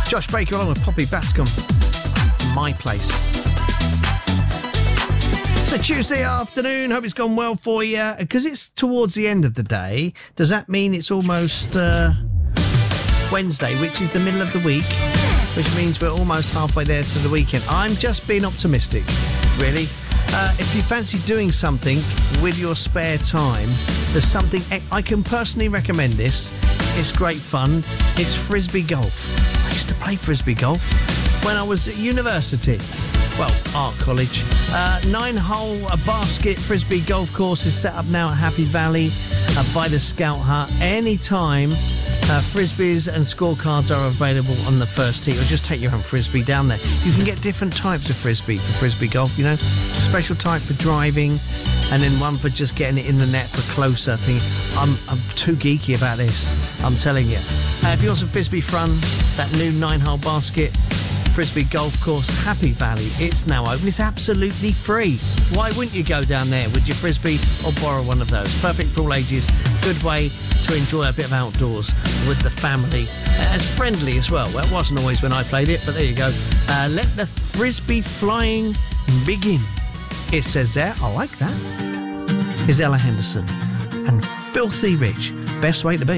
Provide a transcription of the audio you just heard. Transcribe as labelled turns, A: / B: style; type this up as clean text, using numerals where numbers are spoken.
A: Josh Baker along with Poppy Bascom. My Place. It's a Tuesday afternoon. Hope it's gone well for you. Because it's towards the end of the day, does that mean it's almost Wednesday, which is the middle of the week, which means we're almost halfway there to the weekend? I'm just being optimistic, really. If you fancy doing something with your spare time, there's something I can personally recommend this. It's great fun. It's Frisbee Golf. I used to play Frisbee Golf when I was at university. Well, art college. 9-hole basket Frisbee golf course is set up now at Happy Valley by the Scout Hut. Anytime Frisbees and scorecards are available on the first tee, or just take your own Frisbee down there. You can get different types of Frisbee for Frisbee golf, you know. Special type for driving, and then one for just getting it in the net for closer thing. I'm too geeky about this, I'm telling you. If you want some Frisbee fun, that new 9-hole basket Frisbee golf course, Happy Valley, it's now open. It's absolutely free. Why wouldn't you go down there with your Frisbee or borrow one of those? Perfect for all ages. Good way to enjoy a bit of outdoors with the family. It's friendly as well. Well, it wasn't always when I played it, but there you go. Let the Frisbee flying begin. It says there, I like that. Is Ella Henderson and Filthy Rich. Best way to be.